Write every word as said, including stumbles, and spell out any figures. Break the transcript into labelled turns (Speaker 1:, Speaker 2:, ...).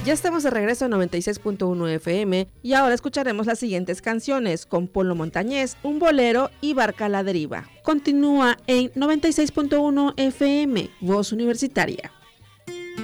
Speaker 1: Ya estamos de regreso a noventa y seis punto uno F M y ahora escucharemos las siguientes canciones con Polo Montañés, Un Bolero y Barca a la Deriva. Continúa en noventa y seis punto uno F M, Voz Universitaria.